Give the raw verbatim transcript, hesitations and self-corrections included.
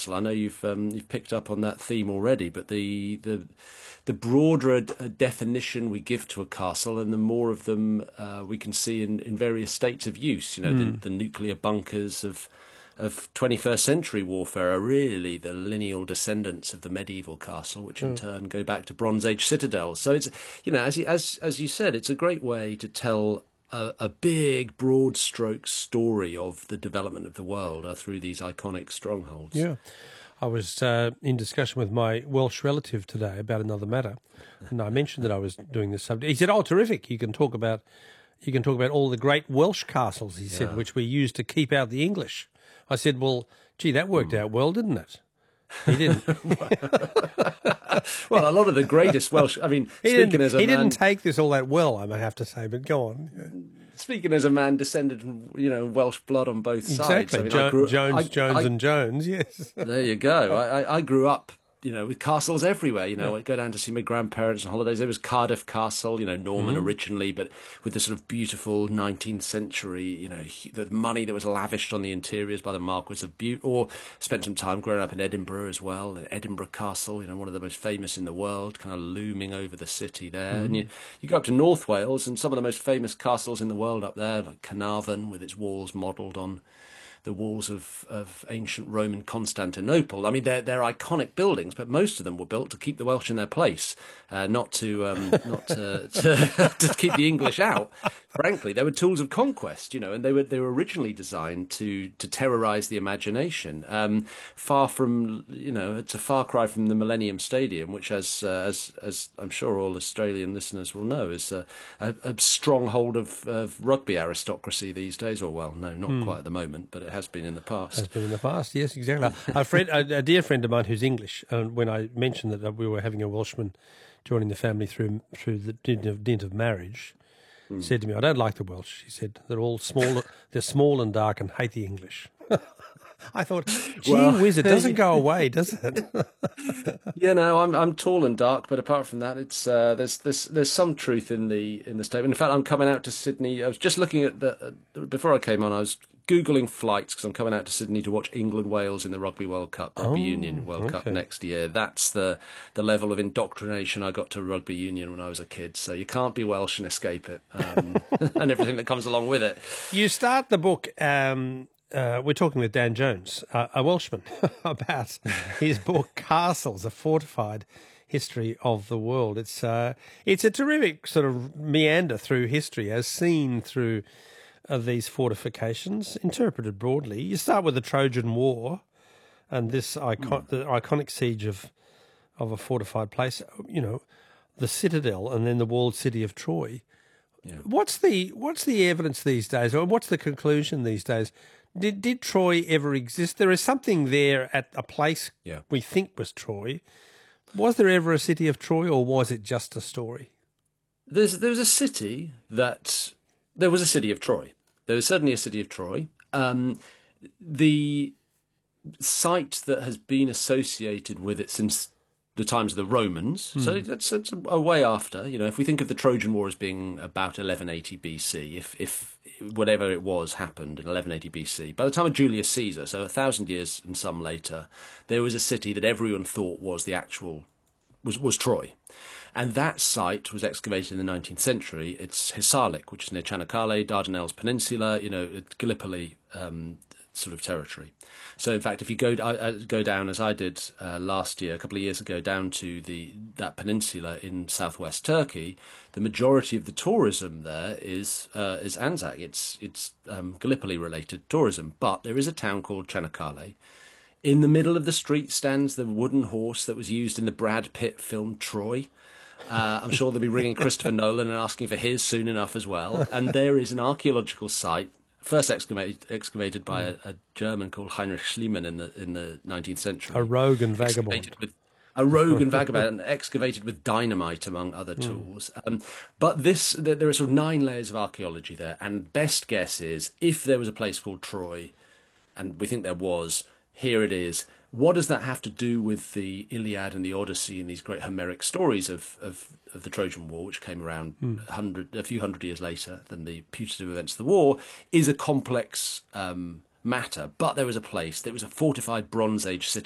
castle. I know you've um, you've picked up on that theme already, but the the the broader a, a definition we give to a castle, and the more of them uh, we can see in, in various states of use. You know, the, the nuclear bunkers of of twenty-first century warfare are really the lineal descendants of the medieval castle, which in turn go back to Bronze Age citadels. So it's, you know, as you, as as you said, it's a great way to tell a, a big, broad stroke story of the development of the world uh, through these iconic strongholds. Yeah. I was uh, in discussion with my Welsh relative today about another matter, and I mentioned that I was doing this subject. He said, "Oh, terrific! You can talk about you can talk about all the great Welsh castles," he said, Yeah. "which we used to keep out the English." I said, "Well, gee, that worked out well, didn't it?" He didn't. Well, a lot of the greatest Welsh. I mean, he speaking didn't, as a he man, didn't take this all that well, I may have to say. But go on. speaking as a man descended from, you know, Welsh blood on both sides. Exactly, I mean, jo- I grew, Jones, I, Jones, I, and Jones. Yes. There you go. I, I, I grew up, you know, with castles everywhere. You know, I'd go down to see my grandparents on holidays. There was Cardiff Castle, you know, Norman Mm-hmm. originally, but with the sort of beautiful nineteenth century, you know, the money that was lavished on the interiors by the Marquis of Bute. Or spent some time growing up in Edinburgh as well. Edinburgh Castle, you know, one of the most famous in the world, kind of looming over the city there. Mm-hmm. And you, you go up to North Wales, and some of the most famous castles in the world up there, like Carnarvon, with its walls modelled on the walls of, of ancient Roman Constantinople. I mean, they're they're iconic buildings, but most of them were built to keep the Welsh in their place, uh, not to um, not to, to to keep the English out. Frankly, they were tools of conquest, you know, and they were they were originally designed to to terrorise the imagination. Um, far from, you know, it's a far cry from the Millennium Stadium, which, as uh, as as I'm sure all Australian listeners will know, is a, a, a stronghold of, of rugby aristocracy these days. Or well, no, not quite at the moment, but it has been in the past. Has been in the past, yes, exactly. a friend, a, a dear friend of mine who's English, and when I mentioned that we were having a Welshman joining the family through through the dint of, dint of marriage, Mm. said to me, "I don't like the Welsh." He said, "They're all small, they're small and dark, and hate the English." I thought, gee Well, whiz, it doesn't go away, does it? Yeah, no, I'm I'm tall and dark, but apart from that, it's uh, there's there's there's some truth in the in the statement. In fact, I'm coming out to Sydney. I was just looking at the uh, before I came on. I was googling flights because I'm coming out to Sydney to watch England Wales in the Rugby World Cup, Rugby Oh, Union World Cup okay. next year. That's the the level of indoctrination I got to rugby union when I was a kid. So you can't be Welsh and escape it, um, and everything that comes along with it. You start the book. Um, uh, we're talking with Dan Jones, uh, a Welshman, about his book "Castles: A Fortified History of the World." It's uh, it's a terrific sort of meander through history, as seen through uh, these fortifications, interpreted broadly. You start with the Trojan War, and this icon- the iconic siege of of a fortified place. You know, the citadel, and then the walled city of Troy. Yeah. What's the what's the evidence these days, or what's the conclusion these days? Did did Troy ever exist? There is something there at a place Yeah. we think was Troy. Was there ever a city of Troy, or was it just a story? There's there was a city that there was a city of Troy. There was certainly a city of Troy. Um, the site that has been associated with it since the times of the Romans, so that's, that's a way after. You know, if we think of the Trojan War as being about eleven eighty B C, if if whatever it was happened in eleven eighty B C, by the time of Julius Caesar, so a thousand years and some later, there was a city that everyone thought was the actual was was Troy. And that site was excavated in the nineteenth century. It's Hisarlik, which is near Çanakkale, Dardanelles Peninsula, you know, Gallipoli um, sort of territory. So, in fact, if you go uh, go down, as I did uh, last year, a couple of years ago, down to the that peninsula in southwest Turkey, the majority of the tourism there is uh, is Anzac. It's it's um, Gallipoli-related tourism. But there is a town called Çanakkale. In the middle of the street stands the wooden horse that was used in the Brad Pitt film Troy. Uh, I'm sure they'll be ringing Christopher Nolan and asking for his soon enough as well. And there is an archaeological site, first excavated, excavated by a, a German called Heinrich Schliemann in the in the nineteenth century. A rogue and vagabond. Excavated with, a rogue and vagabond, excavated with dynamite, among other tools. Um, but this, there there are sort of nine layers of archaeology there. And best guess is, if there was a place called Troy, and we think there was, here it is. What does that have to do with the Iliad and the Odyssey and these great Homeric stories of, of, of the Trojan War, which came around a, hundred, a few hundred years later than the putative events of the war, is a complex um, matter. But there was a place, there was a fortified Bronze Age citadel